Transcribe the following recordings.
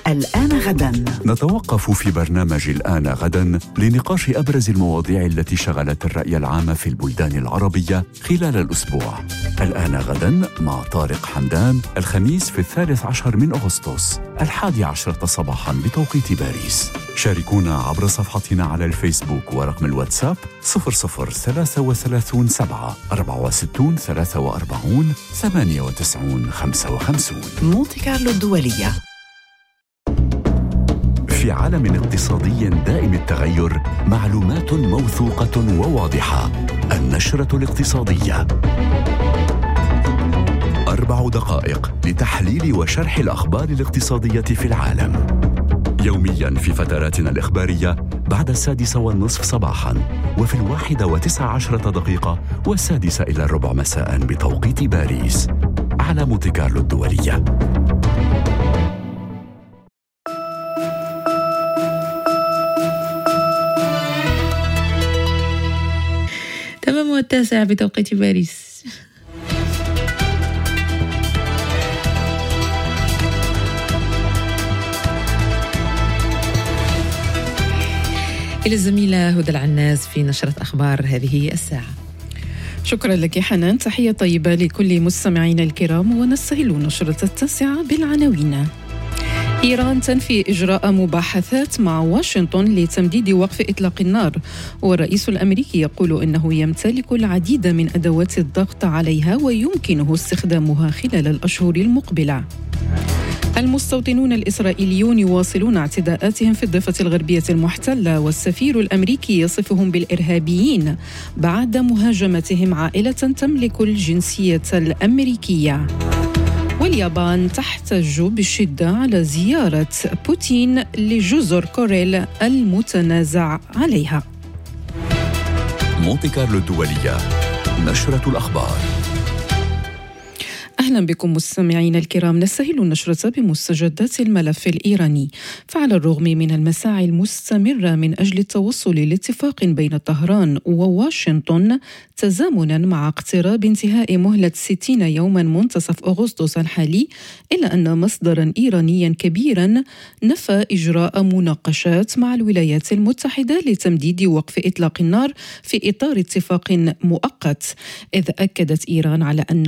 الآن غدا. نتوقف في برنامج الآن غدا لنقاش أبرز المواضيع التي شغلت الرأي العام في البلدان العربية خلال الأسبوع. الآن غدا مع طارق حمدان، الخميس في 13 من أغسطس 11 صباحا بتوقيت باريس. شاركونا عبر صفحتنا على الفيسبوك ورقم الواتساب 0033 7 64 43 98 55. مونتي كارلو الدولية. في عالم اقتصادي دائم التغير، معلومات موثوقة وواضحة. النشرة الاقتصادية، 4 دقائق لتحليل وشرح الأخبار الاقتصادية في العالم، يومياً في فتراتنا الإخبارية بعد 6:30 صباحاً، وفي 1:19 دقيقة و6 إلى الربع مساء بتوقيت باريس، على مونتي كارلو الدولية. تمام 9 بتوقيت باريس. إلى الزميلة هدى العناز في نشرة أخبار هذه الساعة. شكرا لك حنان، تحية طيبة لكل مستمعينا الكرام، ونستهل نشرة 9 بالعناوين. إيران تنفي إجراء مباحثات مع واشنطن لتمديد وقف إطلاق النار، والرئيس الأمريكي يقول إنه يمتلك العديد من أدوات الضغط عليها ويمكنه استخدامها خلال الأشهر المقبلة. المستوطنون الإسرائيليون يواصلون اعتداءاتهم في الضفة الغربية المحتلة، والسفير الأمريكي يصفهم بالإرهابيين بعد مهاجمتهم عائلة تملك الجنسية الأمريكية. واليابان تحتج بشدة على زيارة بوتين لجزر كوريل المتنازع عليها. مونتي كارلو الدولية، نشرة الأخبار. أهلا بكم مستمعينا الكرام. نستهل النشرة بمستجدات الملف الإيراني. فعلى الرغم من المساعي المستمرة من أجل التوصل لاتفاق بين طهران وواشنطن تزامنا مع اقتراب انتهاء مهلة 60 يوما منتصف أغسطس الحالي، إلا أن مصدرا إيرانيا كبيرا نفى إجراء مناقشات مع الولايات المتحدة لتمديد وقف إطلاق النار في إطار اتفاق مؤقت، إذ أكدت إيران على أن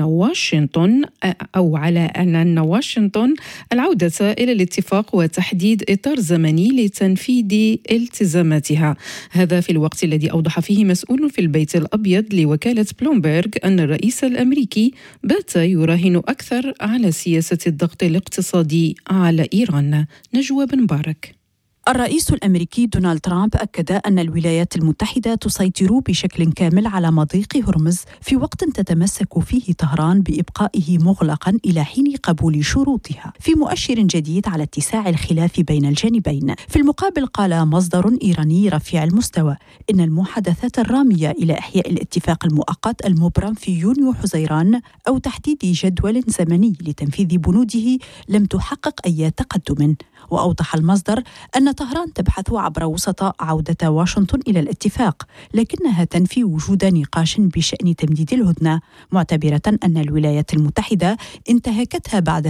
واشنطن العودة إلى الاتفاق وتحديد إطار زمني لتنفيذ التزاماتها. هذا في الوقت الذي أوضح فيه مسؤول في البيت الأبيض لوكالة بلومبرغ أن الرئيس الأمريكي بات يراهن أكثر على سياسة الضغط الاقتصادي على إيران. نجوى بن مبارك. الرئيس الأمريكي دونالد ترامب أكد أن الولايات المتحدة تسيطر بشكل كامل على مضيق هرمز في وقت تتمسك فيه طهران بإبقائه مغلقا إلى حين قبول شروطها، في مؤشر جديد على اتساع الخلاف بين الجانبين. في المقابل قال مصدر إيراني رفيع المستوى إن المحادثات الرامية إلى إحياء الاتفاق المؤقت المبرم في يونيو حزيران أو تحديد جدول زمني لتنفيذ بنوده لم تحقق أي تقدم. وأوضح المصدر أن طهران تبحث عبر وسطاء عودة واشنطن إلى الاتفاق، لكنها تنفي وجود نقاش بشأن تمديد الهدنة، معتبرة أن الولايات المتحدة انتهكتها بعد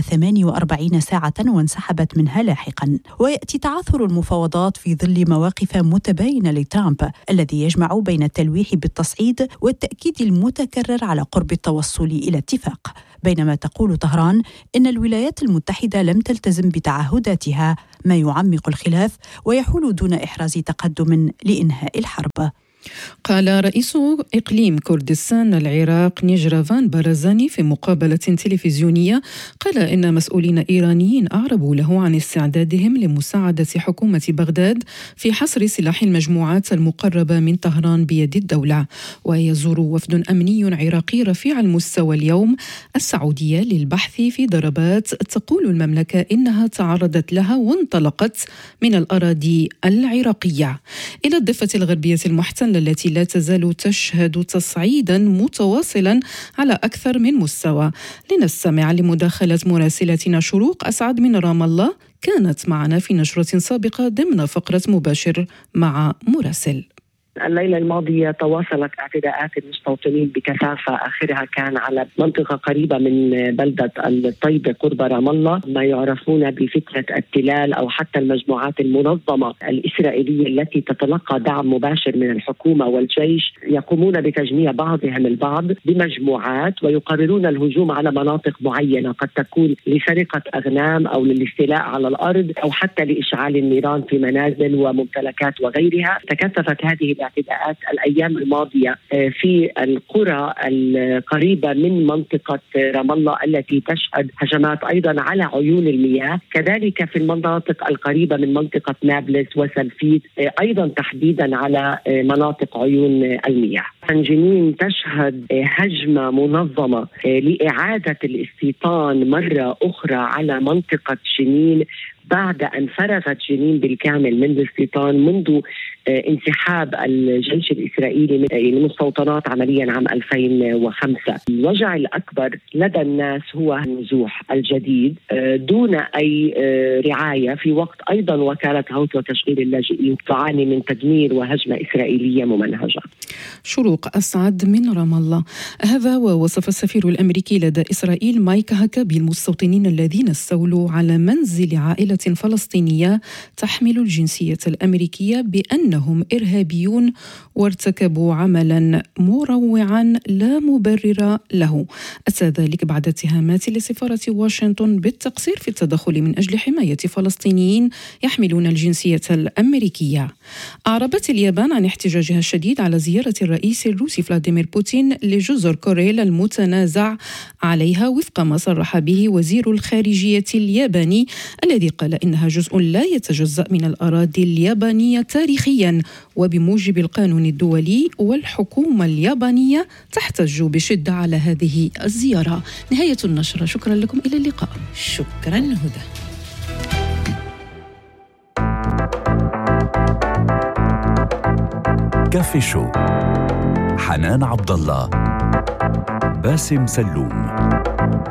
48 ساعة وانسحبت منها لاحقا. ويأتي تعثر المفاوضات في ظل مواقف متباينة لترامب الذي يجمع بين التلويح بالتصعيد والتأكيد المتكرر على قرب التوصل إلى اتفاق، بينما تقول طهران إن الولايات المتحدة لم تلتزم بتعهداتها، ما يعمق الخلاف ويحول دون إحراز تقدم لإنهاء الحرب. قال رئيس إقليم كردستان العراق نجرافان بارزاني في مقابلة تلفزيونية، قال إن مسؤولين إيرانيين أعربوا له عن استعدادهم لمساعدة حكومة بغداد في حصر سلاح المجموعات المقربة من طهران بيد الدولة. ويزور وفد أمني عراقي رفيع المستوى اليوم السعودية للبحث في ضربات تقول المملكة إنها تعرضت لها وانطلقت من الأراضي العراقية. إلى الضفة الغربية المحتلة التي لا تزال تشهد تصعيدا متواصلا على أكثر من مستوى. لنستمع لمداخلة مراسلتنا شروق أسعد من رام الله، كانت معنا في نشرة سابقة ضمن فقرة مباشر مع مراسل. الليلة الماضية تواصلت اعتداءات المستوطنين بكثافة، آخرها كان على منطقة قريبة من بلدة الطيبة قرب رام الله، ما يعرفون بفتنة التلال أو حتى المجموعات المنظمة الإسرائيلية التي تتلقى دعم مباشر من الحكومة والجيش، يقومون بتجميع بعضهم البعض بمجموعات ويقررون الهجوم على مناطق معينة، قد تكون لسرقة أغنام أو للاستيلاء على الأرض أو حتى لإشعال النيران في منازل وممتلكات وغيرها. تكثفت هذه الاعتداءات الأيام الماضية في القرى القريبة من منطقة رام الله التي تشهد هجمات أيضا على عيون المياه، كذلك في المناطق القريبة من منطقة نابلس وسلفيت، أيضا تحديدا على مناطق عيون المياه. جنين تشهد هجمة منظمة لإعادة الاستيطان مرة أخرى على منطقة جنين بعد أن فرغت جنين بالكامل من الاستيطان منذ انسحاب الجيش الإسرائيلي من المستوطنات عمليا عام 2005. الوجع الأكبر لدى الناس هو النزوح الجديد دون أي رعاية، في وقت أيضا وكالة هوت وتشغيل اللاجئين تعاني من تدمير وهجمة إسرائيلية ممنهجة. شروق أسعد من رام الله. هذا ووصف السفير الأمريكي لدى إسرائيل مايك هاكابي المستوطنين الذين استولوا على منزل عائلة فلسطينية تحمل الجنسية الأمريكية بأنهم إرهابيون وارتكبوا عملا مروعا لا مبرر له. أتى ذلك بعد اتهامات لسفارة واشنطن بالتقصير في التدخل من أجل حماية فلسطينيين يحملون الجنسية الأمريكية. أعربت اليابان عن احتجاجها الشديد على زيارة الرئيس الروسي فلاديمير بوتين لجزر كوريل المتنازع عليها، وفق ما صرح به وزير الخارجية الياباني الذي قال إنها جزء لا يتجزأ من الأراضي اليابانية تاريخيا وبموجب القانون الدولي، والحكومة اليابانية تحتج بشدة على هذه الزيارة. نهاية النشرة، شكرا لكم، إلى اللقاء. شكرا هدى. كافي شو، حنان عبد الله، باسم سلوم.